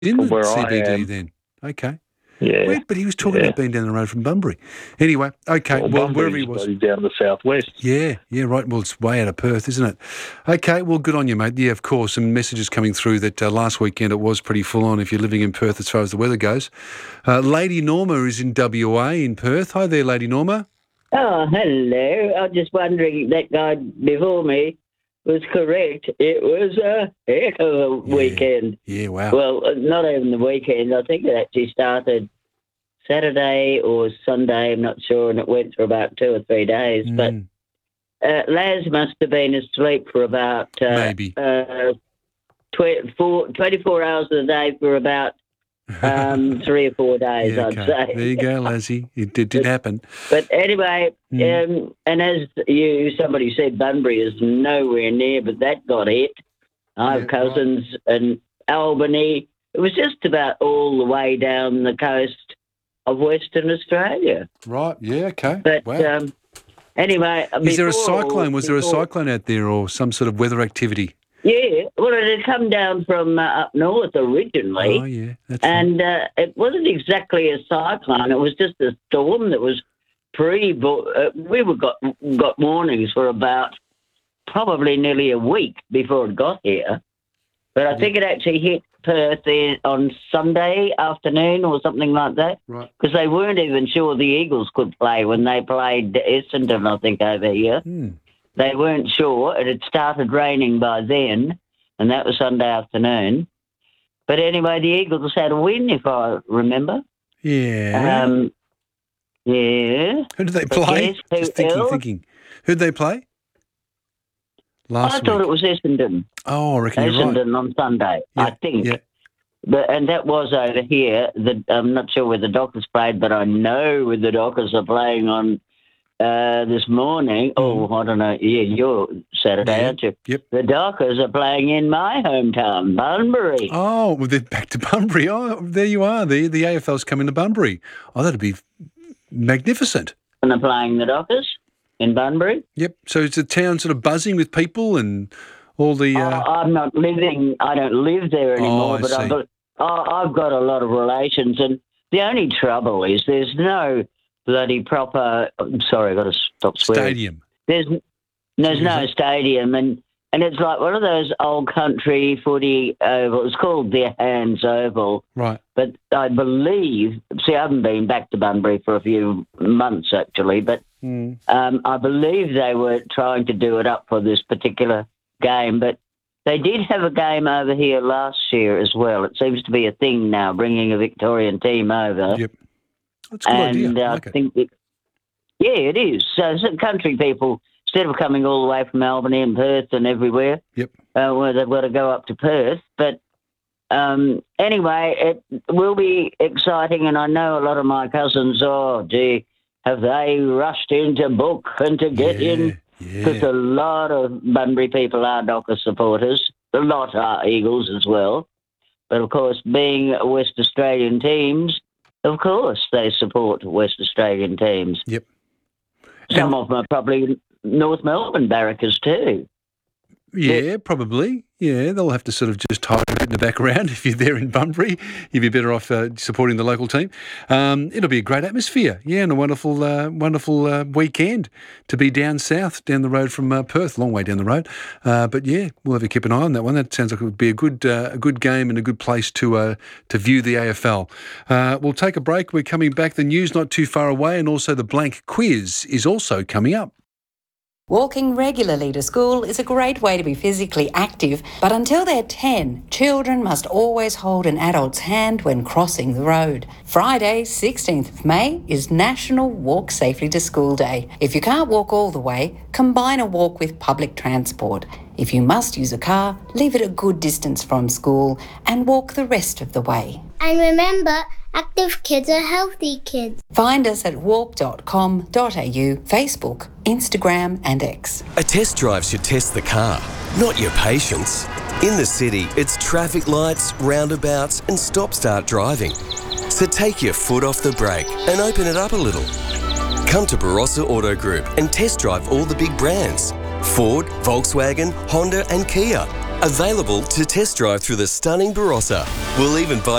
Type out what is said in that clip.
in from the where I CBD am. then. Okay. Yeah. Weird, but he was talking about being down the road from Bunbury. Anyway, okay, well wherever he was. Bunbury's down in the southwest. Yeah, right. Well, it's way out of Perth, isn't it? Okay, well, good on you, mate. Yeah, of course, some messages coming through that last weekend it was pretty full on if you're living in Perth as far as the weather goes. Lady Norma is in WA in Perth. Hi there, Lady Norma. Oh, hello. I was just wondering, that guy before me was correct. It was a heck of a weekend. Yeah, wow. Well, not even the weekend. I think it actually started Saturday or Sunday, I'm not sure, and it went for about 2 or 3 days. But Laz must have been asleep for about maybe 24 hours a day for about 3 or 4 days, yeah, I'd say. There you go, Lazzy. It did happen. But anyway, and as somebody said, Bunbury is nowhere near, but that got hit. I have cousins in Albany. It was just about all the way down the coast of Western Australia. Right, yeah, okay. But wow. Anyway... Is there a cyclone? Was there a cyclone out there or some sort of weather activity? Yeah, well, it had come down from up north originally. Oh, yeah, that's and it wasn't exactly a cyclone. It was just a storm that was we got warnings for about probably nearly a week before it got here. But I think it actually hit Perth on Sunday afternoon or something like that. Right. Because they weren't even sure the Eagles could play when they played Essendon, I think, over here. They weren't sure. It had started raining by then, and that was Sunday afternoon. But anyway, the Eagles had a win, if I remember. Yeah. Yeah. Who did they play? Yes, thinking. Who did they play? I thought it was Essendon. Oh, I reckon you're right. Essendon on Sunday, yeah, I think. Yeah. And that was over here. I'm not sure where the Dockers played, but I know where the Dockers are playing on this morning. Oh, I don't know. Yeah, you're Saturday, aren't you? Yep. The Dockers are playing in my hometown, Bunbury. Oh, well, they're back to Bunbury. Oh, there you are. The AFL's coming to Bunbury. Oh, that'd be magnificent. And they're playing the Dockers in Bunbury. Yep. So is the town sort of buzzing with people and all the... I don't live there anymore, but I've got a lot of relations, and the only trouble is there's no bloody proper... Sorry, I've got to stop swearing. Stadium. There's no stadium, and it's like one of those old country footy ovals. It's called the Hands Oval. Right. But I believe... See, I haven't been back to Bunbury for a few months, actually, but I believe they were trying to do it up for this particular game, but they did have a game over here last year as well. It seems to be a thing now, bringing a Victorian team over. Yep. That's a good idea. And I think it is. So some country people, instead of coming all the way from Albany and Perth and everywhere, where they've got to go up to Perth. But anyway, it will be exciting, and I know a lot of my cousins, have they rushed in to book and to get in? Because a lot of Bunbury people are Dockers supporters. A lot are Eagles as well. But, of course, being West Australian teams, of course they support West Australian teams. Yep. Some of them are probably North Melbourne Barrackers too. Yeah, probably. Yeah, they'll have to sort of just hide in the background. If you're there in Bunbury, you'd be better off supporting the local team. It'll be a great atmosphere, and a wonderful weekend to be down south, down the road from Perth, long way down the road. But yeah, we'll have to keep an eye on that one. That sounds like it would be a good game and a good place to view the AFL. We'll take a break. We're coming back. The news not too far away, and also the blank quiz is also coming up. Walking regularly to school is a great way to be physically active, but until they're 10, children must always hold an adult's hand when crossing the road. Friday, 16th of May, is National Walk Safely to School Day. If you can't walk all the way, combine a walk with public transport. If you must use a car, leave it a good distance from school and walk the rest of the way. And remember, active kids are healthy kids. Find us at walk.com.au, Facebook, Instagram and X. A test drive should test the car, not your patience. In the city, it's traffic lights, roundabouts and stop-start driving. So take your foot off the brake and open it up a little. Come to Barossa Auto Group and test drive all the big brands. Ford, Volkswagen, Honda and Kia. Available to test drive through the stunning Barossa. We'll even buy